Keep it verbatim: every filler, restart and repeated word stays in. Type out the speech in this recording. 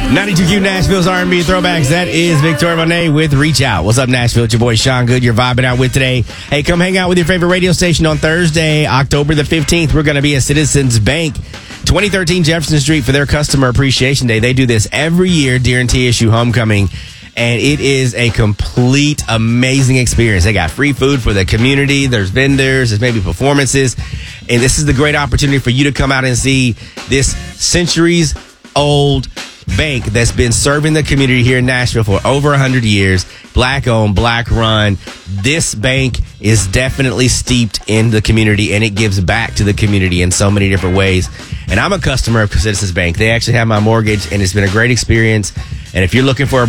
ninety-two Q Nashville's R and B Throwbacks. That is Victoria Monet with Reach Out. What's up, Nashville? It's your boy, Sean Good. You're vibing out with today. Hey, come hang out with your favorite radio station on Thursday, October the fifteenth. We're going to be at Citizens Bank, twenty thirteen Jefferson Street for their Customer Appreciation Day. They do this every year during T S U Homecoming, and it is a complete amazing experience. They got free food for the community. There's vendors. There's maybe performances. And this is the great opportunity for you to come out and see this centuries-old bank that's been serving the community here in Nashville for over one hundred years. Black owned, black run. This bank is definitely steeped in the community, and it gives back to the community in so many different ways. And I'm a customer of Citizens Bank. They actually have my mortgage, and it's been a great experience. And if you're looking for a